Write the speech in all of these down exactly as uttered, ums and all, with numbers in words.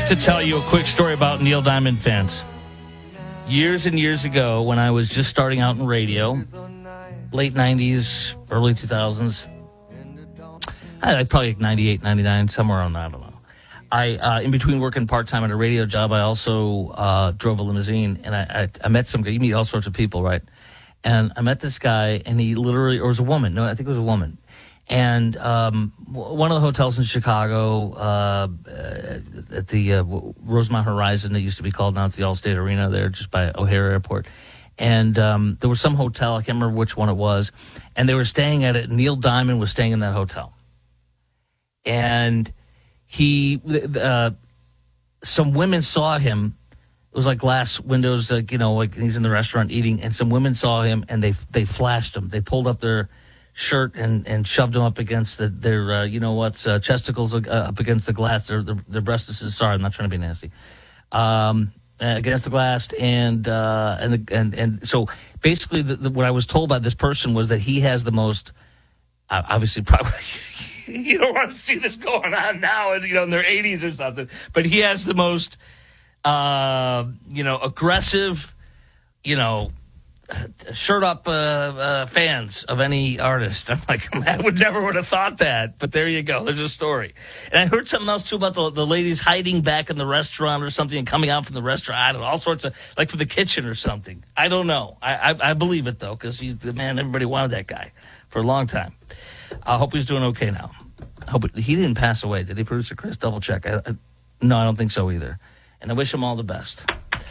to tell you a quick story about Neil Diamond fans. Years and years ago, when I was just starting out in radio, late nineties, early two thousands, I probably like ninety-eight, ninety-nine, somewhere around that, I don't know. I, uh, in between working part-time at a radio job, I also uh, drove a limousine, and I, I, I met some guy. You meet all sorts of people, right? And I met this guy, and he literally, or it was a woman. No, I think it was a woman. And um, one of the hotels in Chicago, uh, at the uh, Rosemont Horizon, it used to be called, now it's the Allstate Arena there, just by O'Hare Airport. And um, there was some hotel, I can't remember which one it was, and they were staying at it. Neil Diamond was staying in that hotel. And he, uh, some women saw him. It was like glass windows, like, you know, like he's in the restaurant eating, and some women saw him, and they they flashed him. They pulled up their shirt and, and shoved him up against the, their, uh, you know what, uh, chesticles uh, up against the glass. Their, their, their breastises, sorry, I'm not trying to be nasty, um, against the glass. And, uh, and, the, and, and so basically the, the, what I was told by this person was that he has the most, uh, obviously probably, you don't want to see this going on now, you know, in their eighties or something, but he has the most, uh, you know, aggressive, you know, shirt up uh, uh, fans of any artist. I'm like, I would never would have thought that, but there you go. There's a story. And I heard something else too about the, the ladies hiding back in the restaurant or something and coming out from the restaurant. I don't know, all sorts of, like from the kitchen or something. I don't know. I I, I believe it though, because he's the man. Everybody wanted that guy for a long time. I hope he's doing okay now. I hope it, he didn't pass away. Did he, producer Chris? Double check. I, I, no, I don't think so either. And I wish him all the best.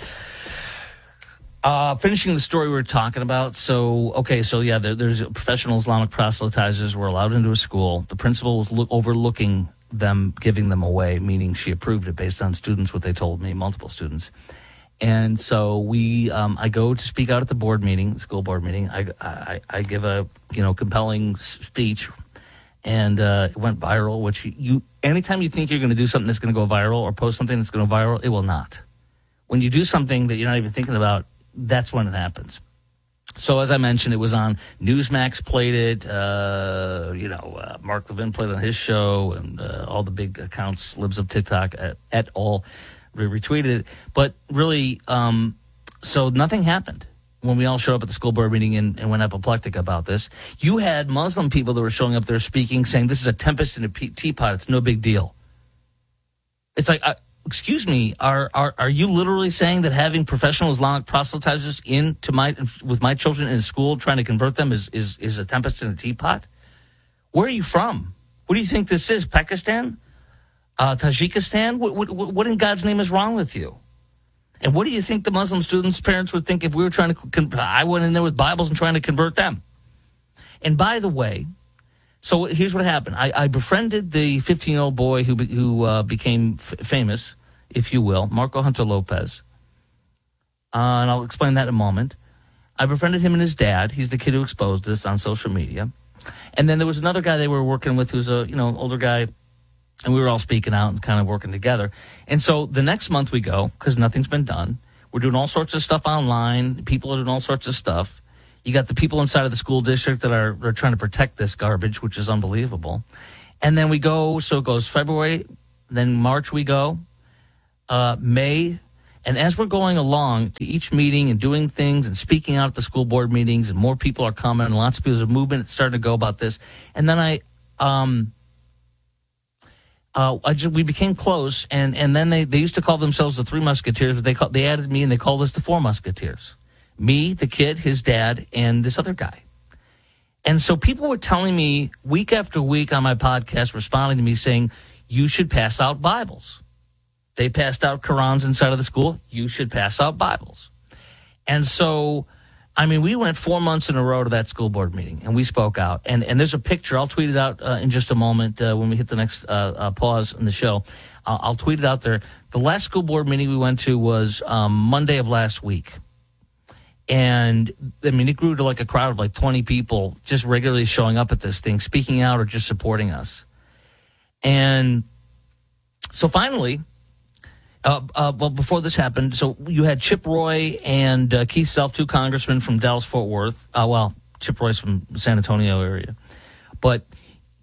Uh, finishing the story we were talking about. So, okay, so yeah, there, there's professional Islamic proselytizers were allowed into a school. The principal was look, overlooking them, giving them away, meaning she approved it based on students, what they told me, multiple students. And so we, um, I go to speak out at the board meeting, school board meeting. I, I, I give a, you know, compelling speech, and uh, it went viral, which you, you anytime you think you're going to do something that's going to go viral or post something that's going to go viral, it will not. When you do something that you're not even thinking about, that's when it happens. So as I mentioned, it was on Newsmax, played it. Uh, you know, uh, Mark Levin played it on his show, and uh, all the big accounts, Libs of TikTok et, et al. retweeted it. But really, um, so nothing happened when we all showed up at the school board meeting and, and went apoplectic about this. You had Muslim people that were showing up there speaking, saying this is a tempest in a teapot. It's no big deal. It's like, uh, excuse me, are, are are you literally saying that having professional Islamic proselytizers into my with my children in school trying to convert them is, is, is a tempest in a teapot? Where are you from? What do you think this is? Pakistan? Uh, Tajikistan? What, what, what in God's name is wrong with you? And what do you think the Muslim students' parents would think if we were trying to, con- I went in there with Bibles and trying to convert them? And by the way, so here's what happened. I, I befriended the fifteen-year-old boy who who uh, became f- famous, if you will, Marco Hunter Lopez. Uh, and I'll explain that in a moment. I befriended him and his dad. He's the kid who exposed this on social media. And then there was another guy they were working with who's a, you know, older guy. And we were all speaking out and kind of working together. And so the next month we go, because nothing's been done. We're doing all sorts of stuff online. People are doing all sorts of stuff. You got the people inside of the school district that are, are trying to protect this garbage, which is unbelievable. And then we go, so it goes February, then March we go, uh, May. And as we're going along to each meeting and doing things and speaking out at the school board meetings, and more people are coming, and lots of people, there's a movement that's starting to go about this. And then I... um. Uh, I just, we became close, and, and then they, they used to call themselves the Three Musketeers, but they call, they added me, and they called us the Four Musketeers. Me, the kid, his dad, and this other guy. And so people were telling me week after week on my podcast, responding to me saying, you should pass out Bibles. They passed out Qurans inside of the school. You should pass out Bibles. And so... I mean, we went four months in a row to that school board meeting, and we spoke out. And, and there's a picture. I'll tweet it out uh, in just a moment uh, when we hit the next uh, uh, pause in the show. Uh, I'll tweet it out there. The last school board meeting we went to was um, Monday of last week. And, I mean, it grew to like a crowd of like twenty people just regularly showing up at this thing, speaking out or just supporting us. And so finally... Uh, uh, well, before this happened, so you had Chip Roy and uh, Keith Self, two congressmen from Dallas-Fort Worth. Uh, well, Chip Roy's from the San Antonio area. But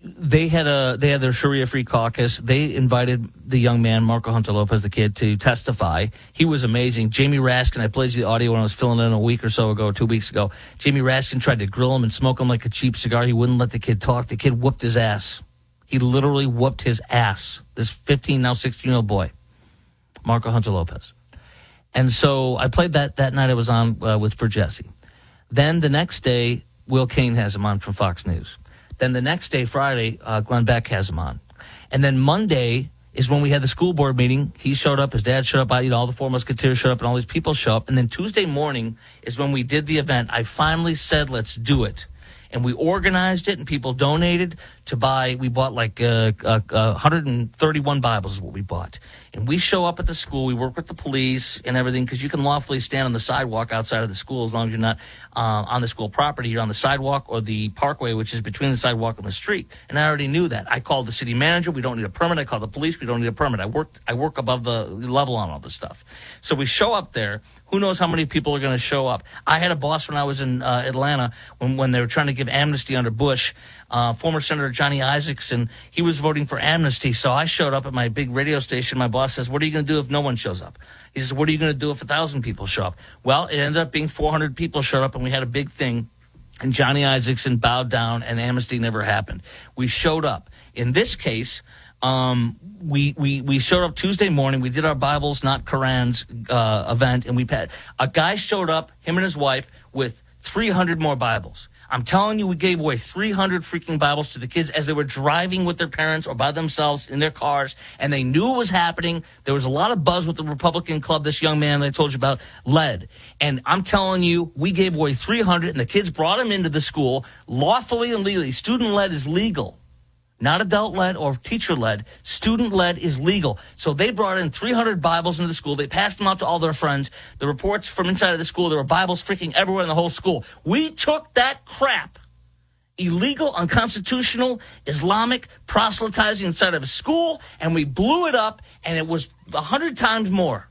they had a they had their Sharia Free Caucus. They invited the young man, Marco Hunter Lopez, the kid, to testify. He was amazing. Jamie Raskin, I played you the audio when I was filling in a week or so ago, two weeks ago. Jamie Raskin tried to grill him and smoke him like a cheap cigar. He wouldn't let the kid talk. The kid whooped his ass. He literally whooped his ass. This fifteen, now sixteen-year-old boy, Marco Hunter Lopez. And so I played that that night I was on uh, with for Jesse. Then the next day, Will Kane has him on from Fox News. Then the next day, Friday, uh, Glenn Beck has him on. And then Monday is when we had the school board meeting. He showed up, his dad showed up, I, you know, all the four Musketeers showed up, and all these people show up. And then Tuesday morning is when we did the event. I finally said, let's do it. And we organized it, and people donated to buy. We bought like uh, uh, uh, one hundred thirty-one Bibles is what we bought. And we show up at the school. We work with the police and everything because you can lawfully stand on the sidewalk outside of the school as long as you're not uh, on the school property. You're on the sidewalk or the parkway, which is between the sidewalk and the street. And I already knew that. I called the city manager. We don't need a permit. I called the police. We don't need a permit. I work, I work above the level on all this stuff. So we show up there. Who knows how many people are going to show up? I had a boss when I was in uh, Atlanta when, when they were trying to give amnesty under Bush. Uh, former Senator Johnny Isakson, he was voting for amnesty. So I showed up at my big radio station. My boss says, what are you going to do if no one shows up? He says, what are you going to do if one thousand people show up? Well, it ended up being four hundred people showed up, and we had a big thing. And Johnny Isakson bowed down, and amnesty never happened. We showed up. In this case, um, we, we, we showed up Tuesday morning. We did our Bibles, Not Korans uh, event, and we had a guy showed up, him and his wife, with three hundred more Bibles. I'm telling you, we gave away three hundred freaking Bibles to the kids as they were driving with their parents or by themselves in their cars, and they knew it was happening. There was a lot of buzz with the Republican club this young man that I told you about led. And I'm telling you, we gave away three hundred, and the kids brought them into the school lawfully and legally. Student-led is legal. Not adult-led or teacher-led. Student-led is legal. So they brought in three hundred Bibles into the school. They passed them out to all their friends. The reports from inside of the school, there were Bibles freaking everywhere in the whole school. We took that crap, illegal, unconstitutional, Islamic proselytizing inside of a school, and we blew it up, and it was a hundred times more.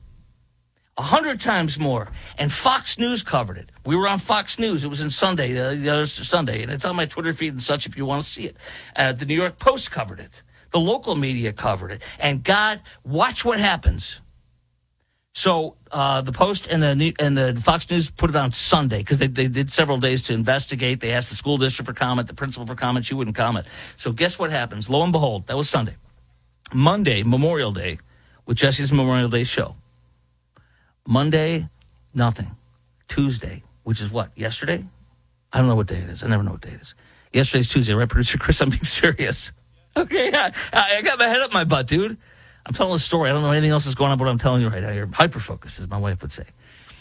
A hundred times more. And Fox News covered it. We were on Fox News. It was in Sunday, uh, the other Sunday, and it's on my Twitter feed and such if you want to see it. Uh, the New York Post covered it. The local media covered it. And God, watch what happens. So uh, the Post and the and the Fox News put it on Sunday because they, they did several days to investigate. They asked the school district for comment, the principal for comment. She wouldn't comment. So guess what happens? Lo and behold, that was Sunday. Monday, Memorial Day, with Jesse's Memorial Day show. Monday, nothing. Tuesday, which is what, yesterday? I don't know what day it is. I never know what day it is. Yesterday's Tuesday, right, producer Chris? I'm being serious. Okay, I, I got my head up my butt, dude. I'm telling a story. I don't know anything else that's going on, but I'm telling you right now. You're hyper-focused, as my wife would say.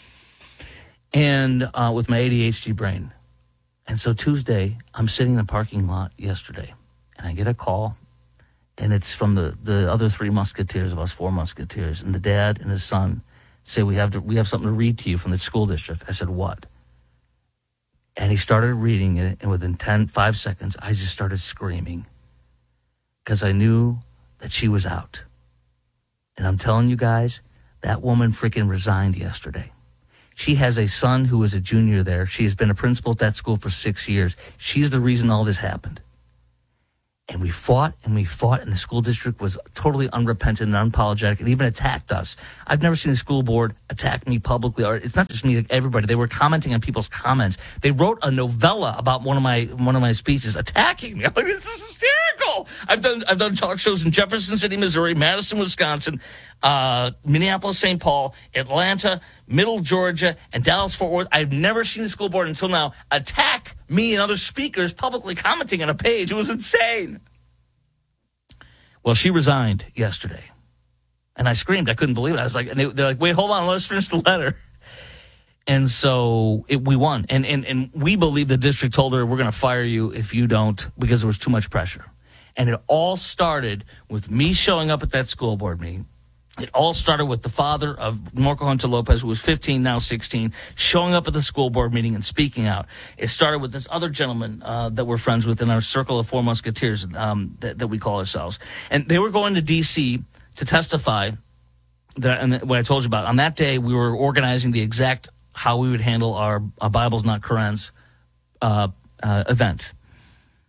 And uh, with my A D H D brain. And so Tuesday, I'm sitting in the parking lot yesterday, and I get a call, and it's from the, the other three Musketeers of us, four Musketeers, and the dad and his son say, we have to, we have something to read to you from the school district. I said, what? And he started reading it, and within ten, five seconds, I just started screaming because I knew that she was out. And I'm telling you guys, that woman freaking resigned yesterday. She has a son who is a junior there. She has been a principal at that school for six years. She's the reason all this happened. And we fought and we fought, and the school district was totally unrepentant and unapologetic and even attacked us. I've never seen the school board attack me publicly, or it's not just me, like everybody. They were commenting on people's comments. They wrote a novella about one of my one of my speeches, attacking me. I'm like, this is hysterical. I've done I've done talk shows in Jefferson City, Missouri, Madison, Wisconsin, uh, Minneapolis, Saint Paul, Atlanta, Middle Georgia, and Dallas-Fort Worth. I've never seen the school board until now attack me and other speakers publicly commenting on a page. It was insane. Well, she resigned yesterday. And I screamed. I couldn't believe it. I was like, and they, they're like, wait, hold on. Let us finish the letter. And so it, we won. And, and, and we believe the district told her, we're going to fire you if you don't, because there was too much pressure. And it all started with me showing up at that school board meeting. It all started with the father of Marco Hunter Lopez, who was fifteen, now sixteen, showing up at the school board meeting and speaking out. It started with this other gentleman uh, that we're friends with in our circle of four Musketeers um, that, that we call ourselves. And they were going to D C to testify, that, and what I told you about. On that day, we were organizing the exact how we would handle our, our Bibles, Not Korans uh, uh, event.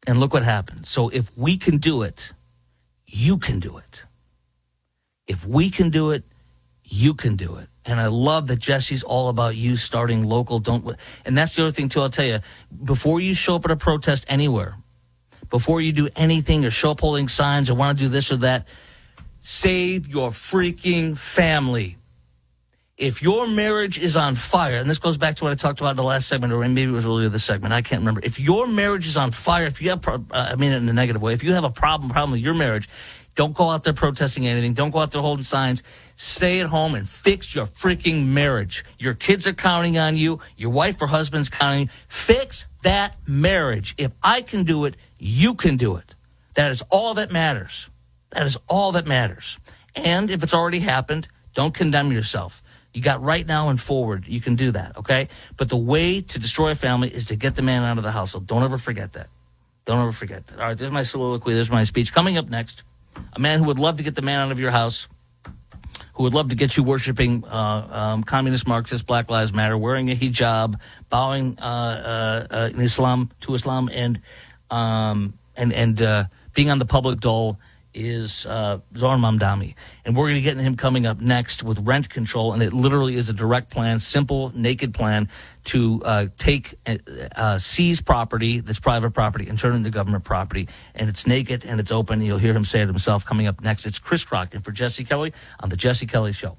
And look what happened. So if we can do it, you can do it. If we can do it, you can do it. And I love that Jesse's all about you starting local. Don't, and that's the other thing, too, I'll tell you. Before you show up at a protest anywhere, before you do anything or show up holding signs or want to do this or that, save your freaking family. If your marriage is on fire, and this goes back to what I talked about in the last segment, or maybe it was earlier this segment, I can't remember. If your marriage is on fire, if you have, uh, I mean it in a negative way, if you have a problem, problem with your marriage, don't go out there protesting anything. Don't go out there holding signs. Stay at home and fix your freaking marriage. Your kids are counting on you. Your wife or husband's counting. Fix that marriage. If I can do it, you can do it. That is all that matters. That is all that matters. And if it's already happened, don't condemn yourself. You got right now and forward. You can do that, okay? But the way to destroy a family is to get the man out of the household. Don't ever forget that. Don't ever forget that. All right, there's my soliloquy. There's my speech. Coming up next, a man who would love to get the man out of your house, who would love to get you worshiping uh, um, communist, Marxist, Black Lives Matter, wearing a hijab, bowing uh, uh, uh, in Islam to Islam, and um, and and uh, being on the public dole is uh, Zohar Mamdani. And we're going to get him coming up next with rent control, and it literally is a direct plan, simple, naked plan to uh, take, uh, seize property that's private property and turn it into government property. And it's naked and it's open. You'll hear him say it himself coming up next. It's Chris Crockton for Jesse Kelly on The Jesse Kelly Show.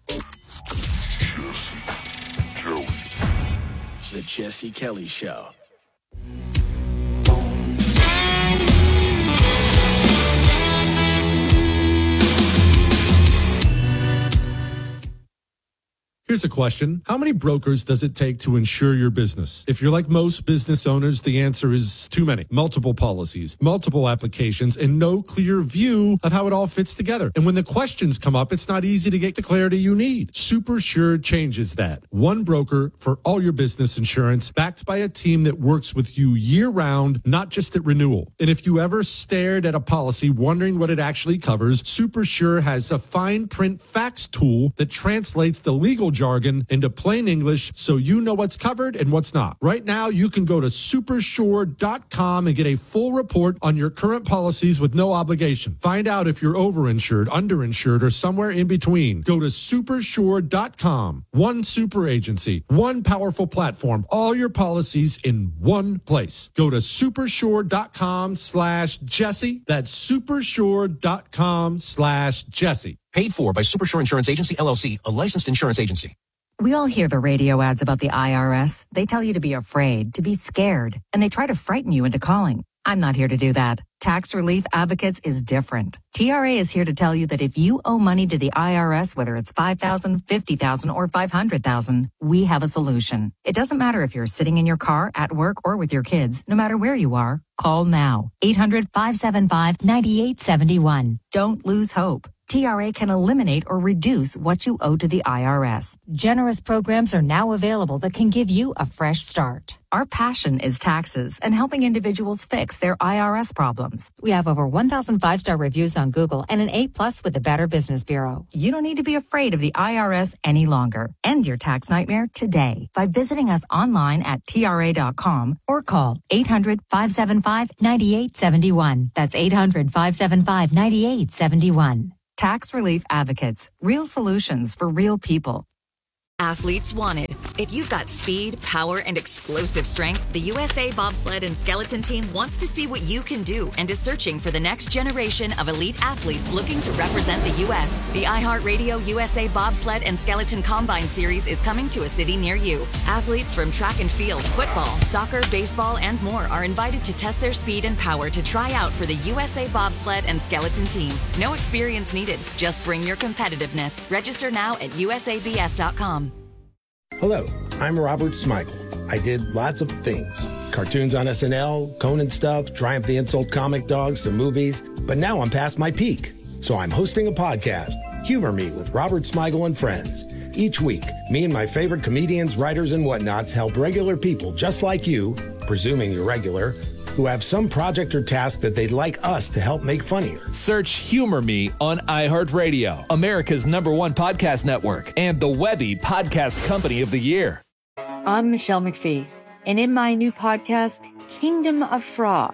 The Jesse Kelly Show. Here's a question. How many brokers does it take to insure your business? If you're like most business owners, the answer is too many. Multiple policies, multiple applications, and no clear view of how it all fits together. And when the questions come up, it's not easy to get the clarity you need. SuperSure changes that. One broker for all your business insurance, backed by a team that works with you year-round, not just at renewal. And if you ever stared at a policy wondering what it actually covers, SuperSure has a fine print facts tool that translates the legal jargon into plain English so you know what's covered and what's not. Right now, you can go to supersure dot com and get a full report on your current policies with no obligation. Find out if you're overinsured, underinsured, or somewhere in between. Go to supersure dot com. One super agency, one powerful platform, all your policies in one place. Go to supersure dot com slash Jesse. That's supersure dot com slash Jesse. Paid for by Supersure Insurance Agency, L L C, a licensed insurance agency. We all hear the radio ads about the I R S. They tell you to be afraid, to be scared, and they try to frighten you into calling. I'm not here to do that. Tax Relief Advocates is different. T R A is here to tell you that if you owe money to the I R S, whether it's five thousand dollars, fifty thousand dollars, or five hundred thousand dollars, we have a solution. It doesn't matter if you're sitting in your car, at work, or with your kids. No matter where you are, call now. eight hundred, five seven five, nine eight seven one. Don't lose hope. T R A can eliminate or reduce what you owe to the I R S. Generous programs are now available that can give you a fresh start. Our passion is taxes and helping individuals fix their I R S problems. We have over one thousand five-star reviews on Google and an A plus with the Better Business Bureau. You don't need to be afraid of the I R S any longer. End your tax nightmare today by visiting us online at T R A dot com or call eight hundred, five seven five, nine eight seven one. That's eight hundred, five seven five, nine eight seven one. Tax Relief Advocates. Real solutions for real people. Athletes wanted. If you've got speed, power, and explosive strength, the U S A Bobsled and Skeleton Team wants to see what you can do and is searching for the next generation of elite athletes looking to represent the U S The iHeartRadio U S A Bobsled and Skeleton Combine Series is coming to a city near you. Athletes from track and field, football, soccer, baseball, and more are invited to test their speed and power to try out for the U S A Bobsled and Skeleton Team. No experience needed. Just bring your competitiveness. Register now at U S A B S dot com. Hello, I'm Robert Smigel. I did lots of things. Cartoons on S N L, Conan stuff, Triumph the Insult comic dogs, some movies. But now I'm past my peak. So I'm hosting a podcast, Humor Me with Robert Smigel and Friends. Each week, me and my favorite comedians, writers, and whatnots help regular people just like you, presuming you're regular, who have some project or task that they'd like us to help make funnier. Search Humor Me on iHeartRadio, America's number one podcast network, and the Webby Podcast Company of the Year. I'm Michelle McPhee, and in my new podcast, Kingdom of Frog,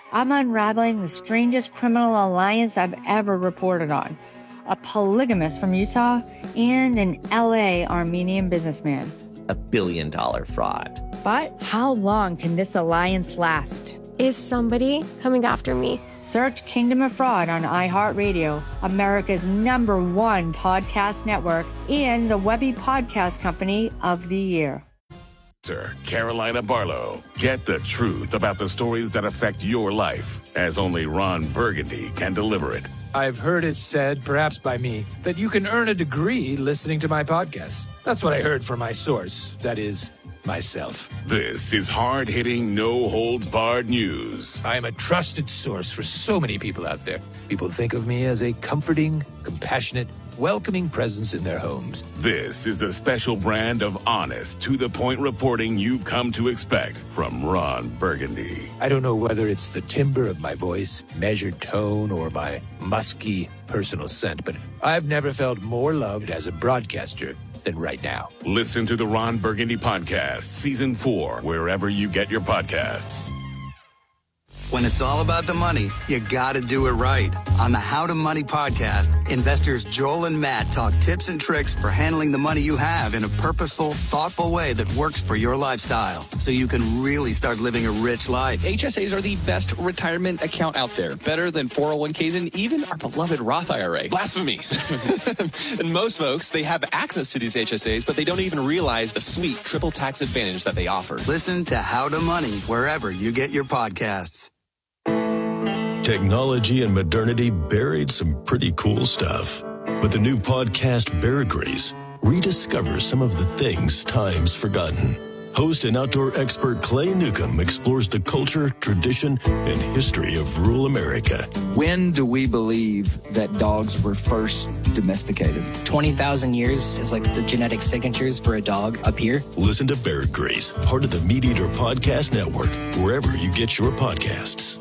I'm unraveling the strangest criminal alliance I've ever reported on. A polygamist from Utah and an L A Armenian businessman. A billion dollar fraud. But how long can this alliance last? Is somebody coming after me? Search Kingdom of Fraud on iHeartRadio, America's number one podcast network, and the Webby Podcast Company of the Year. Sir Carolina Barlow. Get the truth about the stories that affect your life, as only Ron Burgundy can deliver it. I've heard it said, perhaps by me, that you can earn a degree listening to my podcast. That's what I heard from my source. That is, myself. This is hard-hitting, no-holds-barred news. I am a trusted source for so many people out there. People think of me as a comforting, compassionate, welcoming presence in their homes. This is the special brand of honest, to-the-point reporting you've come to expect from Ron Burgundy. I don't know whether it's the timbre of my voice, measured tone, or my musky personal scent, but I've never felt more loved as a broadcaster than right now. Listen to the Ron Burgundy Podcast, Season four, wherever you get your podcasts. When it's all about the money, you gotta do it right. On the How to Money podcast, investors Joel and Matt talk tips and tricks for handling the money you have in a purposeful, thoughtful way that works for your lifestyle, so you can really start living a rich life. H S As are the best retirement account out there. Better than four oh one k's and even our beloved Roth I R A. Blasphemy. And most folks, they have access to these H S As, but they don't even realize the sweet triple tax advantage that they offer. Listen to How to Money wherever you get your podcasts. Technology and modernity buried some pretty cool stuff. But the new podcast, Bear Grease, rediscovers some of the things time's forgotten. Host and outdoor expert Clay Newcomb explores the culture, tradition, and history of rural America. When do we believe that dogs were first domesticated? twenty thousand years is like the genetic signatures for a dog up here. Listen to Bear Grease, part of the Meat Eater Podcast Network, wherever you get your podcasts.